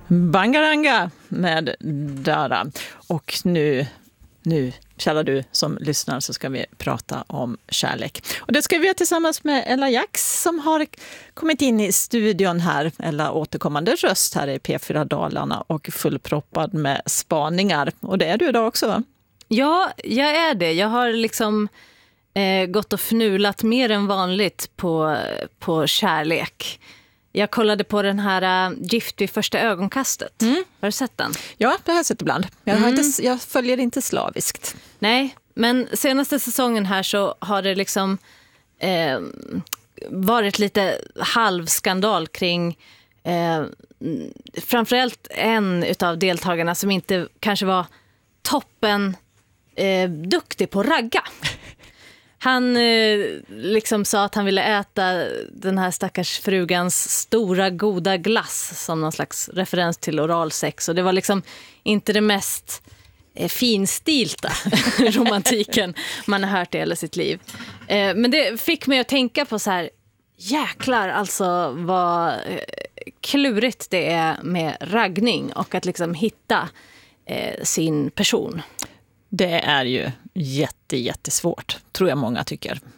Bangaranga med Dara. Och nu, kära du som lyssnar, så ska vi prata om kärlek. Och det ska vi göra tillsammans med Ella Jax som har kommit in i studion här. Ella, återkommande röst här i P4 Dalarna och fullproppad med spaningar. Och det är du idag också, va? Ja, jag är det. Jag har liksom gått och fnulat mer än vanligt på kärlek. Jag kollade på den här Gift vid första ögonkastet. Har du sett den? Ja, det har jag sett ibland. Jag följer inte slaviskt. Nej, men senaste säsongen här så har det liksom varit lite halvskandal kring framförallt en utav deltagarna som inte kanske var toppen duktig på ragga. Han liksom sa att han ville äta den här stackars frugans stora goda glass som någon slags referens till oralsex. Och det var liksom inte det mest finstilta romantiken man har hört i hela sitt liv. Men det fick mig att tänka på så här, jäklar alltså vad klurigt det är med raggning och att liksom hitta sin person. Det är ju jättesvårt, tror jag många tycker.